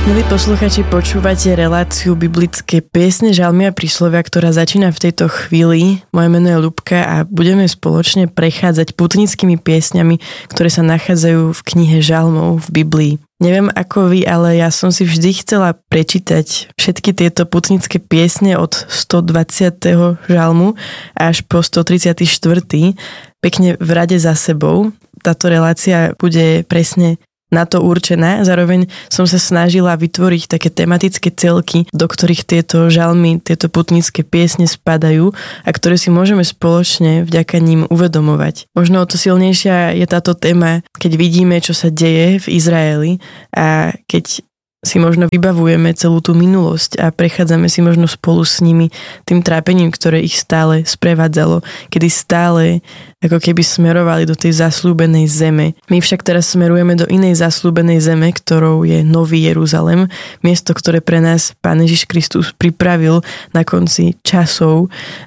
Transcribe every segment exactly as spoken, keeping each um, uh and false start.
Milí posluchači, počúvate reláciu biblické piesne, žalmy a príslovia, ktorá začína v tejto chvíli. Moje meno je Ľubka a budeme spoločne prechádzať putnickými piesňami, ktoré sa nachádzajú v knihe žalmov v Biblii. Neviem ako vy, ale ja som si vždy chcela prečítať všetky tieto putnické piesne od stodvadsiateho žalmu až po stotridsiaty štvrtý pekne v rade za sebou. Táto relácia bude presne na to určená. Zároveň som sa snažila vytvoriť také tematické celky, do ktorých tieto žalmy, tieto putnické piesne spadajú a ktoré si môžeme spoločne vďaka ním uvedomovať. Možno o to silnejšia je táto téma, keď vidíme, čo sa deje v Izraeli a keď si možno vybavujeme celú tú minulosť a prechádzame si možno spolu s nimi tým trápením, ktoré ich stále sprevádzalo, kedy stále ako keby smerovali do tej zasľúbenej zeme. My však teraz smerujeme do inej zasľúbenej zeme, ktorou je Nový Jeruzalem, miesto, ktoré pre nás Pán Ježiš Kristus pripravil na konci časov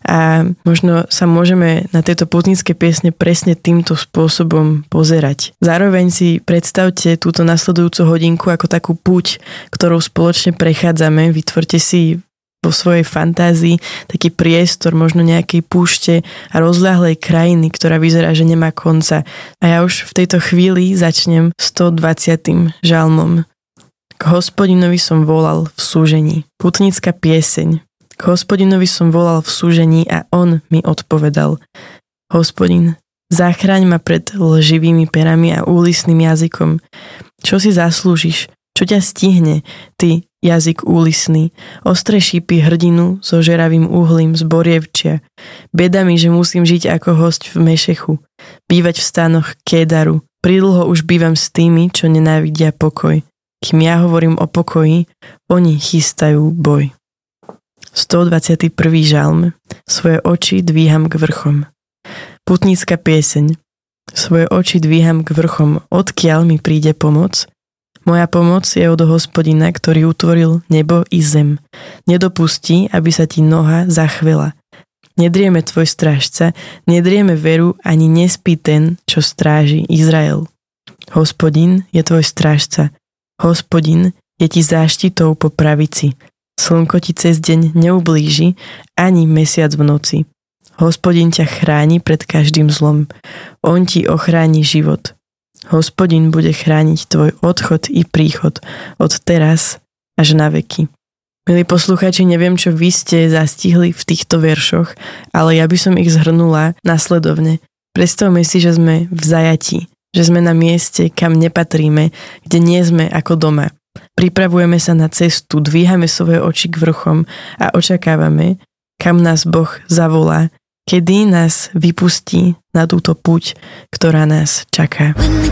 a možno sa môžeme na tieto putnické piesne presne týmto spôsobom pozerať. Zároveň si predstavte túto nasledujúcu hodinku ako takú púť, ktorou spoločne prechádzame. Vytvorte si vo svojej fantázii taký priestor možno nejakej púšte a rozľahlej krajiny, ktorá vyzerá, že nemá konca. A ja už v tejto chvíli začnem stodvadsiatym žalmom. K Hospodinovi som volal v súžení. Putnická pieseň. K Hospodinovi som volal v súžení a on mi odpovedal. Hospodin, zachráň ma pred lživými perami a úlisným jazykom. Čo si zaslúžiš? Čo ťa stihne, ty jazyk úlisný? Ostré šípy hrdinu so žeravým uhlím z borievčia. Bieda mi, že musím žiť ako hosť v Mešechu. Bývať v stanoch Kédaru. Pridlho už bývam s tými, čo nenávidia pokoj. Kým ja hovorím o pokoji, oni chystajú boj. stodvadsiaty prvý žalm. Svoje oči dvíham k vrchom. Putnická pieseň. Svoje oči dvíham k vrchom. Odkiaľ mi príde pomoc? Moja pomoc je od Hospodina, ktorý utvoril nebo i zem. Nedopustí, aby sa ti noha zachvela. Nedrieme tvoj strážca, nedrieme veru, ani nespí ten, čo stráži Izrael. Hospodin je tvoj strážca. Hospodin je ti záštitou po pravici. Slnko ti cez deň neublíži, ani mesiac v noci. Hospodin ťa chráni pred každým zlom. On ti ochráni život. Hospodin bude chrániť tvoj odchod i príchod od teraz až na veky. Milí poslucháči, neviem, čo vy ste zastihli v týchto veršoch, ale ja by som ich zhrnula nasledovne. Predstavme si, že sme v zajatí, že sme na mieste, kam nepatríme, kde nie sme ako doma. Pripravujeme sa na cestu, dvíhame svoje oči k vrchom a očakávame, kam nás Boh zavolá, kedy nás vypustí na túto púť, ktorá nás čaká.